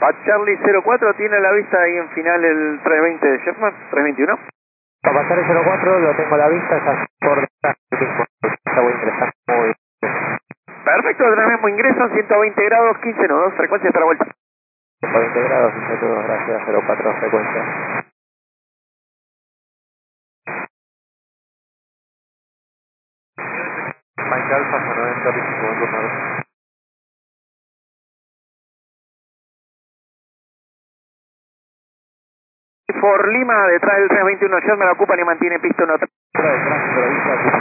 Pat Charlie 04 tiene a la vista ahí en final el 320 de Sherman, 321. Papa Charlie 04 lo tengo a la vista, está por detrás, está muy interesante, muy bien. Perfecto, el mismo ingreso, 120 grados, 15 nudos, frecuencia para vuelta. 120 grados, 15 nudos, gracias, 04 frecuencia. Mike Alfa, 90, 25, For Lima, detrás del 321 Sherman, ocupan y mantiene pista 1. detrás, pero